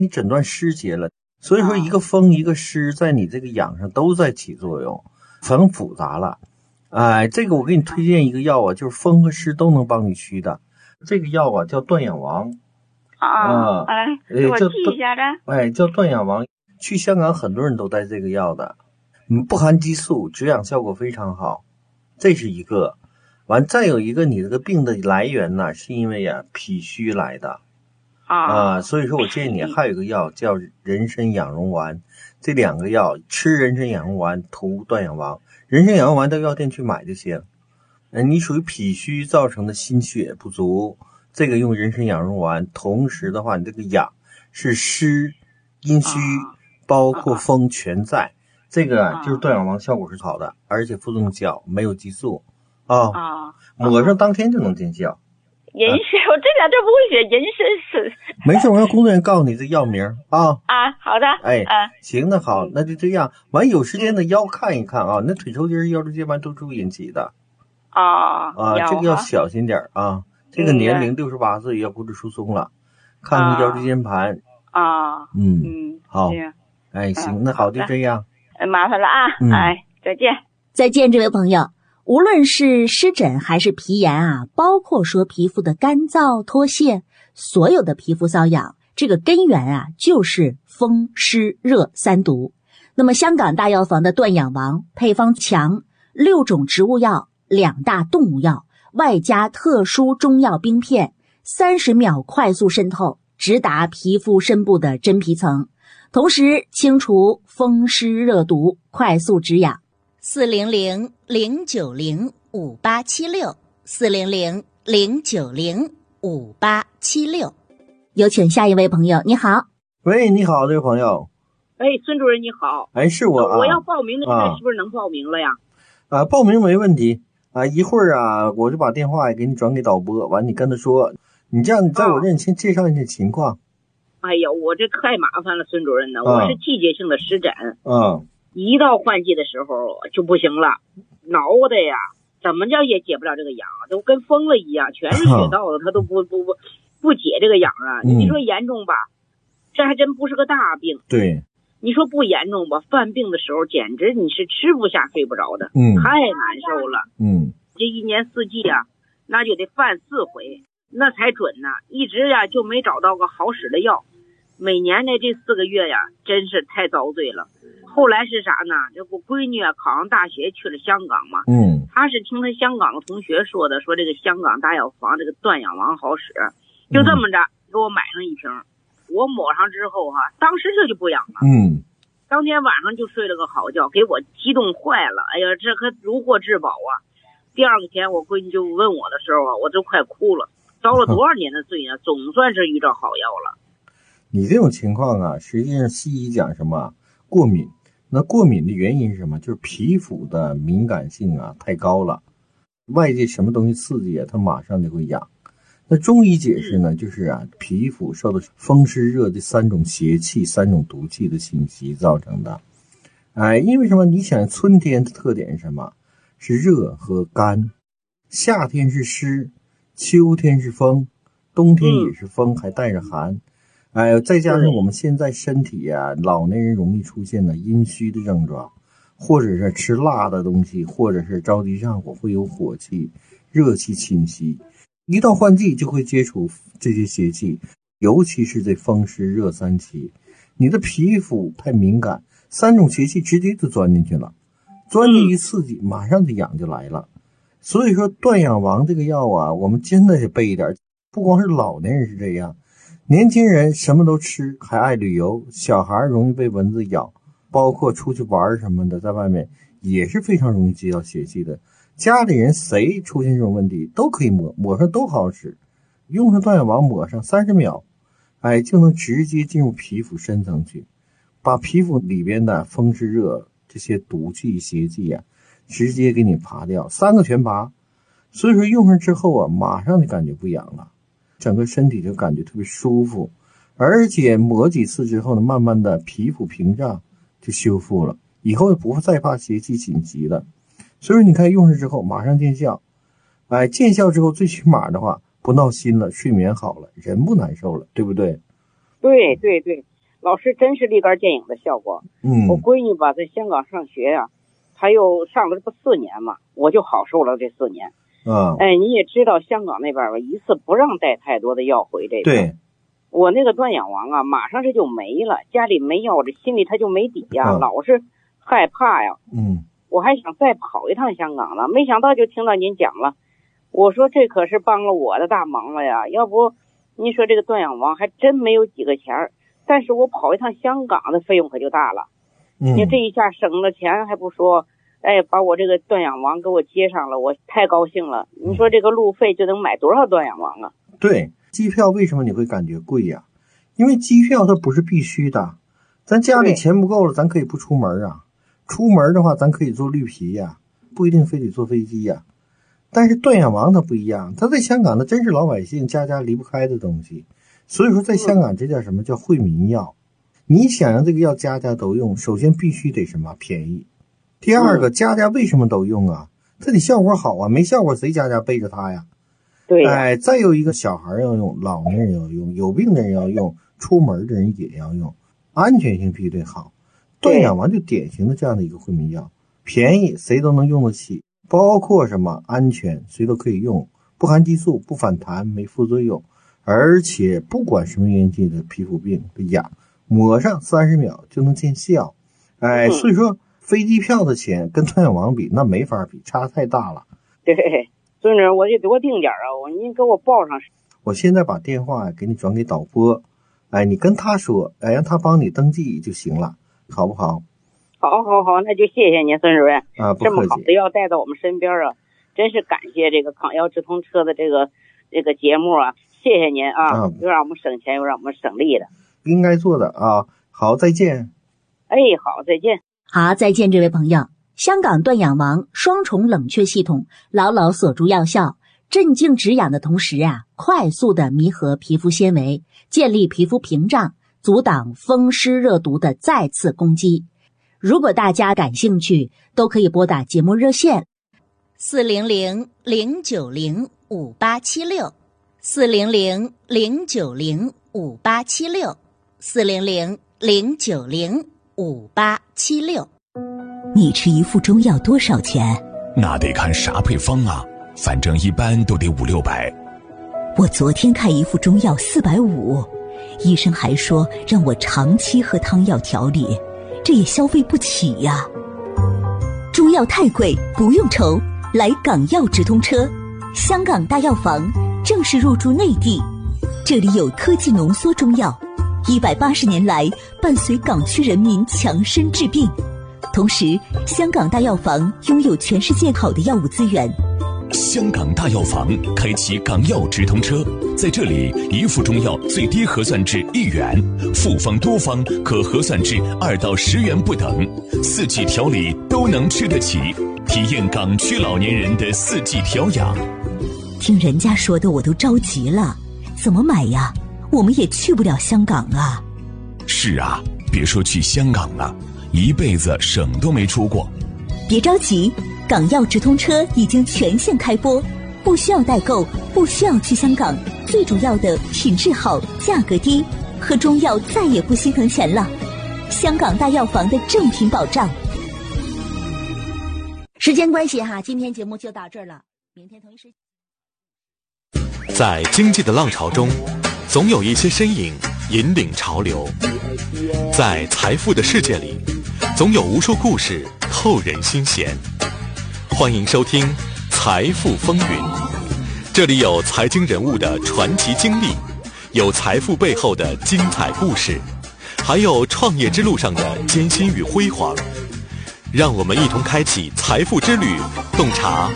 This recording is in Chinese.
你诊断湿结了。所以说一个风一个湿在你这个痒上都在起作用，很复杂了。这个我给你推荐一个药啊，就是风和湿都能帮你驱的。这个药啊叫断痒王。 我记一下子。 叫断痒王。去香港很多人都带这个药的，不含激素，止痒效果非常好。这是一个。完，再有一个，你这个病的来源呢，是因为脾虚来的。所以说我建议你还有一个药叫人参养荣丸，这两个药吃人参养荣丸涂断痒王，人参养荣丸到药店去买就行。你属于脾虚造成的心血不足，这个用人参养荣丸，同时的话你这个痒是湿阴虚包括风全在，这个就是断痒王效果是好的，而且副作用小，没有激素抹上当天就能见效。 人参我这点都不会写，人参是没事，我让工作人员告诉你这药名啊。 好的。 行，那好，那就这样。完有时间的腰看一看啊，那腿抽筋、腰椎间盘突出引起的。这个要小心点啊。这个年龄68岁要骨质疏松了，看看腰椎间盘。好。行，那好，就这样。 麻烦了啊。再见。 再见，这位朋友。无论是湿疹还是皮炎包括说皮肤的干燥脱屑，所有的皮肤瘙痒，这个根源就是风湿热三毒。那么香港大药房的断痒王配方强，6种植物药，2大动物药，外加特殊中药冰片，30秒快速渗透，直达皮肤深部的真皮层，同时清除风湿热毒，快速止痒。400-090-5876，400-090-5876。有请下一位朋友，你好。 喂，你好，这位朋友。 孙主任你好。 是我我要报名的现在是不是能报名了呀？ 报名没问题一会儿我就把电话给你转给导播，完你跟他说，你这样你在我这里先介绍一下情况。 我这太麻烦了，孙主任呢，我是季节性的湿疹。一到换季的时候就不行了，挠的呀，怎么叫也解不了这个痒，都跟疯了一样，全是血道的，他都不解这个痒你说严重吧，这还真不是个大病。 对， 你说不严重吧，犯病的时候简直你是吃不下睡不着的，太难受了。这一年四季那就得犯4回，那才准呢。一直就没找到个好使的药，每年的这4个月真是太遭罪了。后来是啥呢？这我闺女考上大学去了香港嘛，她是听她香港的同学说的，说这个香港大药房这个断痒王好使，就这么着给我买上1瓶。我抹上之后当时这就不痒了。当天晚上就睡了个好觉，给我激动坏了。这可如获至宝第二天我闺女就问我的时候我都快哭了，遭了多少年的罪总算是遇到好药了。 你这种情况实际上西医讲什么过敏，那过敏的原因是什么？就是皮肤的敏感性太高了，外界什么东西刺激它马上就会痒。那中医解释呢，就是皮肤受到风湿热的3种邪气、3种毒气的侵袭造成的。因为什么？你想春天的特点是什么？是热和干，夏天是湿，秋天是风，冬天也是风，还带着寒。再加上我们现在身体老年人容易出现的阴虚的症状，或者是吃辣的东西，或者是着急上火，会有火气、热气侵袭。一到换季就会接触这些邪气，尤其是这风湿热3气，你的皮肤太敏感，3种邪气直接就钻进去了，钻进一刺激，马上就痒就来了。所以说断痒王这个药我们真的是备一点，不光是老年人是这样，年轻人什么都吃，还爱旅游，小孩容易被蚊子咬，包括出去玩什么的，在外面也是非常容易接到邪气的。家里人谁出现这种问题都可以抹上都好使，用上断痒王抹上30秒，就能直接进入皮肤深层去，把皮肤里边的风湿热这些毒气邪气直接给你拔掉，3个全拔。所以说用上之后马上就感觉不痒了，整个身体就感觉特别舒服，而且抹几次之后呢，慢慢的皮肤屏障就修复了，以后不再怕邪气侵袭了。所以说你看用上之后马上见效，见效之后最起码的话不闹心了，睡眠好了，人不难受了，对不对？ 对对对， 老师真是立竿见影的效果。我闺女吧在香港上学呀，她又上了这不4年嘛，我就好受了这4年。你也知道香港那边吧，一次不让带太多的药回这边。 对， 我那个断氧王啊，马上这就没了，家里没药，这心里他就没底呀，老是害怕呀。我还想再跑一趟香港呢，没想到就听到您讲了，我说这可是帮了我的大忙了呀，要不您说这个断氧王还真没有几个钱儿，但是我跑一趟香港的费用可就大了。你这一下省了钱还不说，把我这个断氧王给我接上了，我太高兴了。你说这个路费就能买多少断氧王啊？ 对，机票为什么你会感觉贵呀？因为机票它不是必须的，咱家里钱不够了，咱可以不出门啊。出门的话，咱可以坐绿皮呀，不一定非得坐飞机呀。但是断氧王它不一样，它在香港的真是老百姓家家离不开的东西。所以说在香港这叫什么叫惠民药。你想让这个药家家都用，首先必须得什么便宜。第二个，家家为什么都用啊？它得效果好啊，没效果谁家家背着它呀？ 对。 再有一个，小孩要用，老年人要用，有病的人要用，出门的人也要用，安全性必须得好。断氧王就典型的这样的一个惠民药，便宜谁都能用得起，包括什么安全谁都可以用，不含激素，不反弹，没副作用，而且不管什么原因的皮肤病的痒，抹上30秒就能见效。所以说飞机票的钱跟断氧王比那没法比，差太大了。 对，孙主任我就多订点啊，您给我报上。 我现在把电话给你转给导播，你跟他说，让他帮你登记就行了，好不好？ 好，那就谢谢您，孙主任啊，不客气。 这么好的药带到我们身边啊，真是感谢这个港药直通车的这个节目啊，谢谢您啊，又让我们省钱又让我们省力的， 应该做的啊。好，再见。 好，再见。 好，再见，这位朋友。香港断氧王双重冷却系统牢牢锁住药效，镇静止痒的同时快速的弥合皮肤纤维，建立皮肤屏障，阻挡风湿热毒的再次攻击。如果大家感兴趣，都可以拨打节目热线400-090-5876 400-090-5876 你吃一副中药多少钱？ 那得看啥配方啊，反正一般都得500-600。 我昨天开一副中药450，医生还说让我长期喝汤药调理，这也消费不起呀。中药太贵不用愁，来港药直通车，香港大药房正式入驻内地，这里有科技浓缩中药，180年来伴随港区人民强身治病。同时，香港大药房拥有全世界好的药物资源。 香港大药房开启港药直通车，在这里一副中药最低核算至1元，复方多方可核算至2到10元不等，4季调理都能吃得起，体验港区老年人的4季调养。 听人家说的我都着急了，怎么买呀？我们也去不了香港啊。 是啊，别说去香港了，一辈子省都没出过。 别着急，港药直通车已经全线开播，不需要代购，不需要去香港，最主要的品质好，价格低，喝中药再也不心疼钱了。香港大药房的正品保障。 时间关系今天节目就到这儿了，明天同一时间。 在经济的浪潮中，总有一些身影引领潮流；在财富的世界里，总有无数故事透人心弦。欢迎收听《财富风云》，这里有财经人物的传奇经历，有财富背后的精彩故事，还有创业之路上的艰辛与辉煌。让我们一同开启财富之旅，洞察